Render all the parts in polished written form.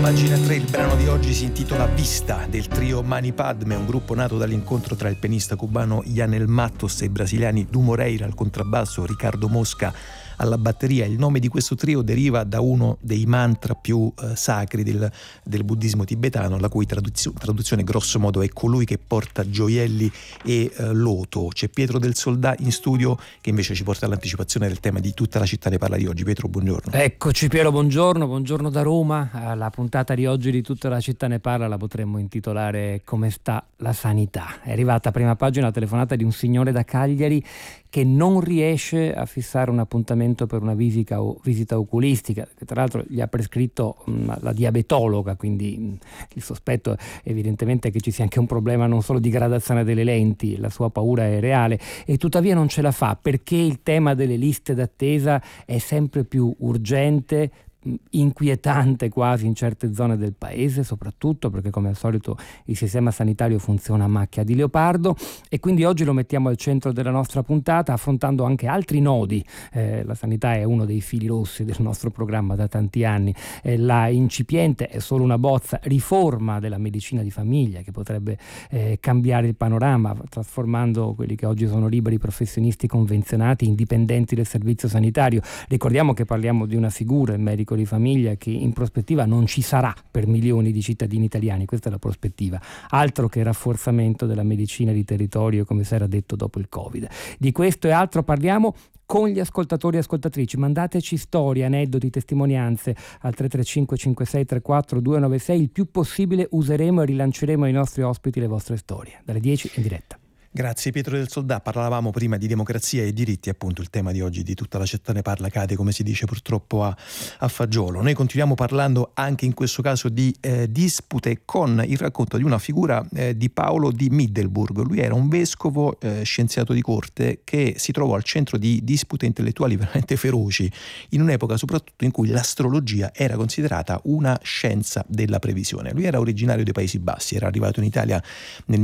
Pagina 3, il brano di oggi si intitola Vista, del trio Mani Padme, un gruppo nato dall'incontro tra il pianista cubano Yanel Matos e i brasiliani Du Moreira al contrabbasso, Riccardo Mosca alla batteria. Il nome di questo trio deriva da uno dei mantra più sacri del buddismo tibetano, la cui traduzione grosso modo è colui che porta gioielli e loto. C'è Pietro del Soldà in studio che invece ci porta all'anticipazione del tema di Tutta la città ne parla di oggi. Pietro, buongiorno. Eccoci Piero, buongiorno da Roma. La puntata di oggi di Tutta la città ne parla la potremmo intitolare Come sta la sanità. È arrivata a prima pagina la telefonata di un signore da Cagliari che non riesce a fissare un appuntamento per una visita oculistica, che tra l'altro gli ha prescritto la diabetologa, quindi il sospetto evidentemente che ci sia anche un problema non solo di gradazione delle lenti, la sua paura è reale, e tuttavia non ce la fa perché il tema delle liste d'attesa è sempre più urgente, inquietante quasi in certe zone del paese, soprattutto perché come al solito il sistema sanitario funziona a macchia di leopardo, e quindi oggi lo mettiamo al centro della nostra puntata affrontando anche altri nodi. La sanità è uno dei fili rossi del nostro programma da tanti anni. La incipiente, è solo una bozza, riforma della medicina di famiglia che potrebbe cambiare il panorama trasformando quelli che oggi sono liberi professionisti convenzionati indipendenti del servizio sanitario. Ricordiamo che parliamo di una figura, il medico di famiglia, che in prospettiva non ci sarà per milioni di cittadini italiani. Questa è la prospettiva, altro che rafforzamento della medicina di territorio come si era detto dopo il Covid. Di questo e altro parliamo con gli ascoltatori e ascoltatrici. Mandateci storie, aneddoti, testimonianze al 335 56 34 296. Il più possibile useremo e rilanceremo ai nostri ospiti le vostre storie dalle 10 in diretta. Grazie Pietro del Soldà. Parlavamo prima di democrazia e diritti, appunto il tema di oggi di Tutta la città ne parla cade, come si dice purtroppo a fagiolo. Noi continuiamo parlando anche in questo caso di dispute con il racconto di una figura di Paolo di Middelburg. Lui era un vescovo scienziato di corte che si trovò al centro di dispute intellettuali veramente feroci in un'epoca soprattutto in cui l'astrologia era considerata una scienza della previsione. Lui era originario dei Paesi Bassi, era arrivato in Italia nel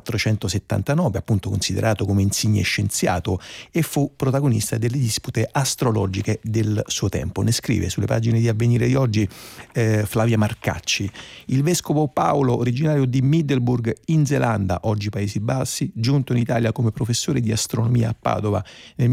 1479, appunto considerato come insigne scienziato, e fu protagonista delle dispute astrologiche del suo tempo. Ne scrive sulle pagine di Avvenire di oggi Flavia Marcacci. Il vescovo Paolo, originario di Middelburg in Zelanda, oggi Paesi Bassi, giunto in Italia come professore di astronomia a Padova nel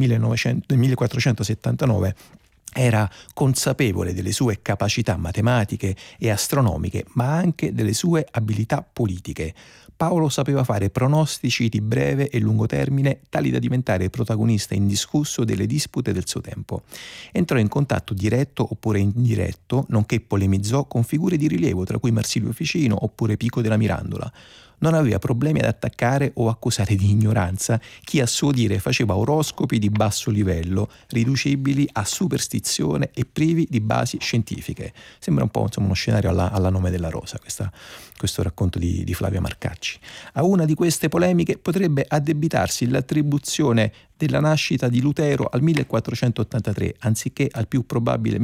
1479, era consapevole delle sue capacità matematiche e astronomiche, ma anche delle sue abilità politiche. Paolo sapeva fare pronostici di breve e lungo termine tali da diventare protagonista indiscusso delle dispute del suo tempo. Entrò in contatto diretto oppure indiretto, nonché polemizzò con figure di rilievo, tra cui Marsilio Ficino oppure Pico della Mirandola. Non aveva problemi ad attaccare o accusare di ignoranza chi a suo dire faceva oroscopi di basso livello, riducibili a superstizione e privi di basi scientifiche. Sembra un po' uno scenario alla Nome della Rosa, questo racconto di Flavia Marcacci. A una di queste polemiche potrebbe addebitarsi l'attribuzione della nascita di Lutero al 1483, anziché al più probabile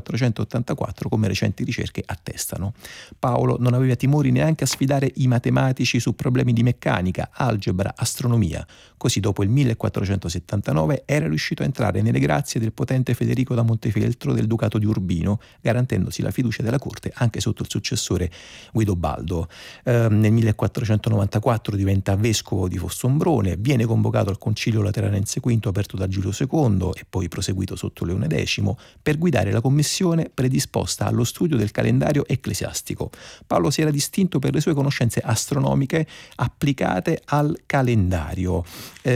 1484, come recenti ricerche attestano. Paolo non aveva timori neanche a sfidare i matematici su problemi di meccanica, algebra, astronomia. Così dopo il 1479 era riuscito a entrare nelle grazie del potente Federico da Montefeltro del Ducato di Urbino, garantendosi la fiducia della corte anche sotto il successore Guidobaldo. Nel 1494 diventa vescovo di Fossombrone, viene convocato al Concilio Lateranense V aperto da Giulio II e poi proseguito sotto Leone X per guidare la commissione predisposta allo studio del calendario ecclesiastico. Paolo si era distinto per le sue conoscenze astronomiche applicate al calendario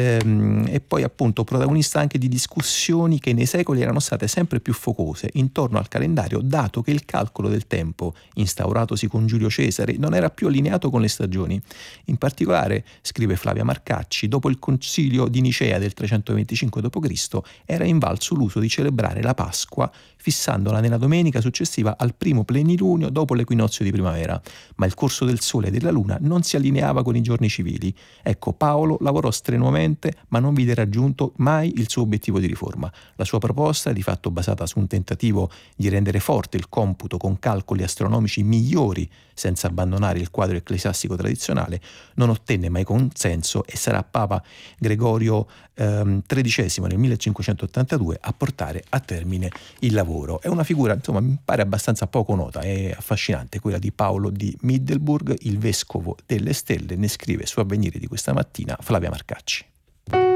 e poi appunto protagonista anche di discussioni che nei secoli erano state sempre più focose intorno al calendario, dato che il calcolo del tempo, instauratosi con Giulio Cesare, non era più allineato con le stagioni. In particolare, scrive Flavia Marcacci, dopo il concilio di Nicea del 325 d.C. era invalso l'uso di celebrare la Pasqua fissandola nella domenica successiva al primo plenilunio dopo l'equinozio di primavera, ma il corso del sole e della luna non si allineava con i giorni civili. Ecco, Paolo lavorò strenuamente ma non vide raggiunto mai il suo obiettivo di riforma. La sua proposta, di fatto basata su un tentativo di rendere forte il computo con calcoli astronomici migliori senza abbandonare il quadro ecclesiastico tradizionale, non ottenne mai consenso e sarà Papa Gregorio XIII nel 1582 a portare a termine il lavoro. È una figura, insomma, mi pare abbastanza poco nota e affascinante, quella di Paolo di Middelburg, il vescovo delle stelle. Ne scrive su Avvenire di questa mattina Flavia Marcacci.